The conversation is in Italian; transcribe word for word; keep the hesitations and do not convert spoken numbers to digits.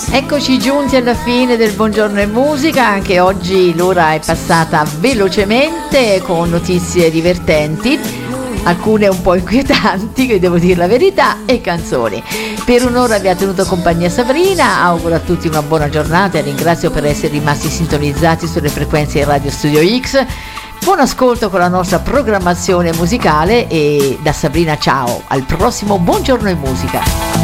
Eccoci giunti alla fine del Buongiorno e Musica, anche oggi l'ora è passata velocemente con notizie divertenti, alcune un po' inquietanti, che devo dire la verità, e canzoni. Per un'ora vi ha tenuto compagnia Sabrina, auguro a tutti una buona giornata e ringrazio per essere rimasti sintonizzati sulle frequenze di Radio Studio X. Buon ascolto con la nostra programmazione musicale e da Sabrina ciao, al prossimo Buongiorno e Musica.